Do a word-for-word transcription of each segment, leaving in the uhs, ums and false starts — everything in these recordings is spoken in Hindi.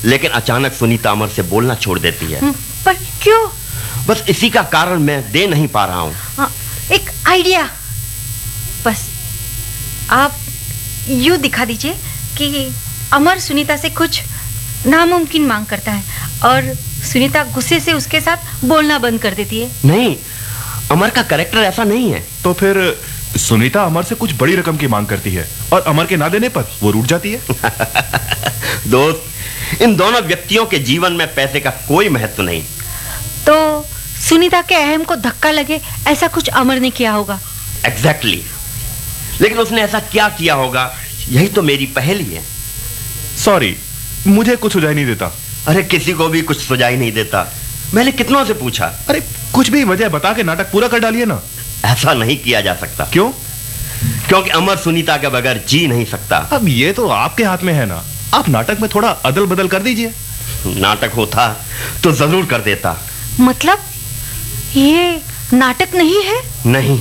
लेकिन अचानक सुनीता अमर से बोलना छोड़ देती है। पर क्यों? बस इसी का कारण मैं दे नहीं पा रहा हूँ। एक आइडिया, बस आप यूं दिखा दीजिए कि अमर सुनीता से कुछ नामुमकिन मांग करता है और सुनीता गुस्से से उसके साथ बोलना बंद कर देती है। नहीं, अमर का कैरेक्टर ऐसा नहीं है। तो फिर सुनीता अमर से कुछ बड़ी रकम की मांग करती है और अमर के ना देने पर वो रूठ जाती है। दोस्त, इन दोनों व्यक्तियों के जीवन में पैसे का कोई महत्व नहीं। तो सुनीता के अहम को धक्का लगे ऐसा कुछ अमर ने किया होगा। Exactly exactly. लेकिन उसने ऐसा क्या किया होगा, यही तो मेरी पहेली है। सॉरी, मुझे कुछ सुझाई नहीं देता। अरे किसी को भी कुछ सुझाई नहीं देता। मैंने कितनों से पूछा। अरे कुछ भी वजह बता के नाटक पूरा कर डालिए ना। ऐसा नहीं किया जा सकता। क्यों? क्योंकि अमर सुनीता के बगैर जी नहीं सकता। अब ये तो आपके हाथ में है ना, आप नाटक में थोड़ा अदल बदल कर दीजिए। नाटक होता तो जरूर कर देता। मतलब ये नाटक नहीं है? नहीं,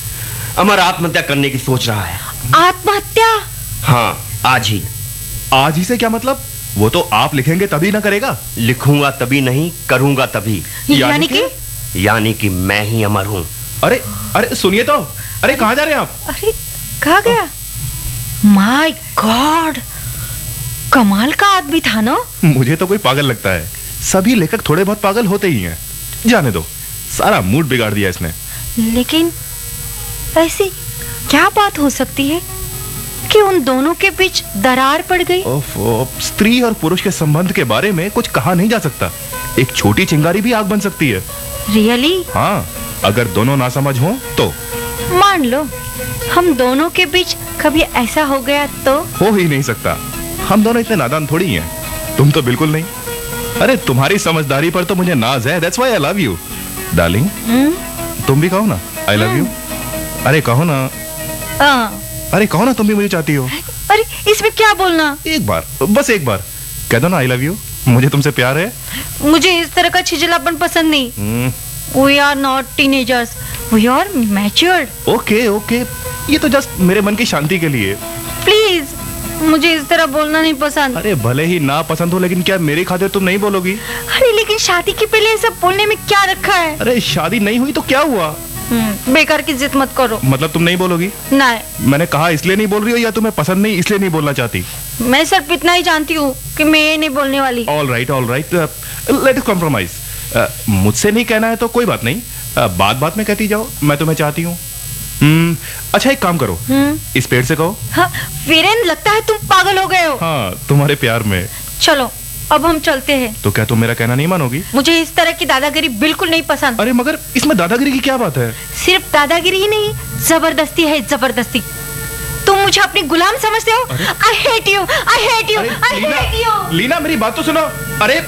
अमर आत्महत्या करने की सोच रहा है। आत्महत्या? हाँ, आज ही। आज ही से क्या मतलब? वो तो आप लिखेंगे तभी ना करेगा। लिखूंगा तभी नहीं, करूंगा तभी। यानी कि? यानी कि मैं ही अमर हूं। अरे अरे सुनिए तो, अरे कहाँ जा रहे हैं आप? अरे कहाँ गया? माय गॉड, कमाल का आदमी था ना। मुझे तो कोई पागल लगता है। सभी लेखक थोड़े बहुत पागल होते ही हैं। जाने दो, सारा मूड बिगाड़ दिया इसने। लेकिन ऐसी क्या बात हो सकती है कि उन दोनों के बीच दरार पड़ गई? ओफो, स्त्री और पुरुष के संबंध के बारे में कुछ कहा नहीं जा सकता। एक छोटी चिंगारी भी आग बन सकती है। रियली? हाँ, अगर दोनों नासमझ हों तो। मान लो हम दोनों के बीच कभी ऐसा हो गया तो? हो ही नहीं सकता। हम दोनों इतने नादान थोड़ी हैं। तुम तो बिल्कुल नहीं। अरे तुम्हारी समझदारी पर तो मुझे नाज है। That's why I love you, darling. तुम भी कहो ना I love you. अरे कहो ना। आ, अरे कहो ना, तुम भी मुझे चाहती हो। अरे इसमें क्या बोलना? एक बार, बस एक बार कह दो ना I love you. मुझे तुमसे प्यार है। मुझे इस तरह का छिछलापन पसंद नहीं। We are not teenagers. We are matured. Okay okay, ये तो जस्ट मेरे मन की शांति के लिए। प्लीज, मुझे इस तरह बोलना नहीं पसंद। अरे भले ही ना पसंद हो, लेकिन क्या मेरी खातिर तुम नहीं बोलोगी? अरे लेकिन शादी के पहले सब बोलने में क्या रखा है? अरे शादी नहीं हुई तो क्या हुआ? बेकार की जिद मत करो। मतलब तुम नहीं बोलोगी? नहीं। मैंने कहा इसलिए नहीं बोल रही हो या तुम्हें पसंद नहीं इसलिए नहीं बोलना चाहती? मैं सिर्फ इतना ही जानती हूँ कि मैं ये नहीं बोलने वाली। All right all right, let us compromise. मुझसे नहीं कहना है तो कोई बात नहीं, uh, बात बात में कहती जाओ मैं तुम्हें चाहती हूँ। hmm, अच्छा एक काम करो, hmm? इस पेड़ से कहो। हाँ, वीरेन लगता है तुम पागल हो गए हो। हाँ, तुम्हारे प्यार में। चलो अब हम चलते हैं। तो क्या तुम मेरा कहना नहीं मानोगी? मुझे इस तरह की दादागिरी बिल्कुल नहीं पसंद। अरे मगर इसमें दादागिरी की क्या बात है? सिर्फ दादागिरी ही नहीं, जबरदस्ती है, जबरदस्ती। तुम मुझे अपनी गुलाम समझते हो? I hate you, I hate you, I hate you। Leena मेरी बात तो सुनो। अरे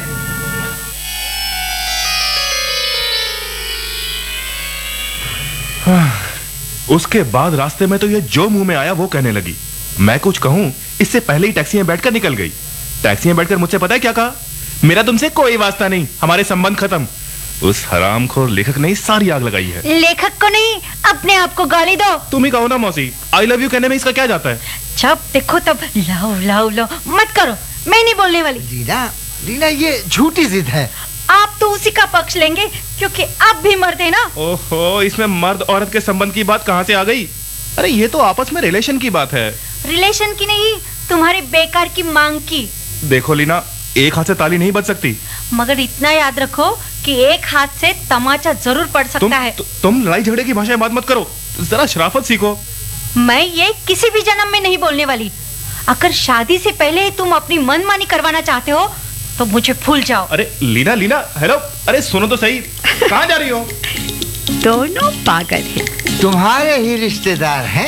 उसके बाद रास्ते में तो ये जो मुंह में आया वो कहने लगी। मैं कुछ कहूं इससे पहले ही टैक्सी में बैठकर निकल गई। टैक्सी में बैठकर मुझसे पता है क्या कहा? मेरा तुमसे कोई वास्ता नहीं, हमारे संबंध खत्म। उस हरामखोर लेखक ने सारी आग लगाई है। लेखक को नहीं, अपने आप को गाली दो। तुम ही कहो ना मौसी, आई लव यू कहने में इसका क्या जाता है? जब देखो तब लाओ लाओ लाओ, मत करो, मैं नहीं बोलने वाली। लीना, लीना ये झूठी जिद है। आप तो उसी का पक्ष लेंगे क्योंकि आप भी मर्द हैं ना। ओहो, इसमें मर्द औरत के संबंध की बात कहाँ से आ गई? अरे ये तो आपस में रिलेशन की बात है। रिलेशन की नहीं, तुम्हारी बेकार की मांग की। देखो लीना, एक हाथ से ताली नहीं बज सकती। मगर इतना याद रखो कि एक हाथ से तमाचा जरूर पड़ सकता तुम, है। तु, तुम लड़ाई झगड़े की भाषा में बात मत करो, जरा शराफत सीखो। मैं ये किसी भी जन्म में नहीं बोलने वाली। अगर शादी से पहले ही तुम अपनी मनमानी करवाना चाहते हो तो मुझे भूल जाओ। अरे लीना, लीना, हेलो, अरे सुनो तो सही, कहाँ जा रही हो? दोनों पागल हैं। तुम्हारे ही रिश्तेदार हैं।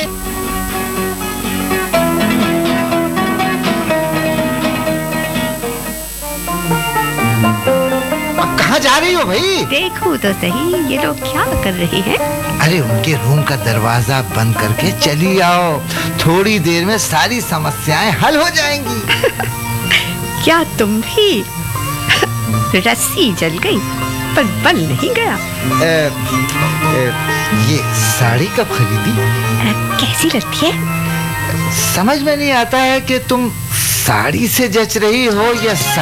कहाँ जा रही हो भाई? देखो तो सही ये लोग क्या कर रहे हैं। अरे उनके रूम का दरवाजा बंद करके चली आओ, थोड़ी देर में सारी समस्याएं हल हो जाएंगी। क्या तुम भी? रस्सी जल गई पर बल नहीं गया। ए, ए, ये साड़ी कब खरीदी? कैसी लगती है? समझ में नहीं आता है कि तुम साड़ी से जच रही हो या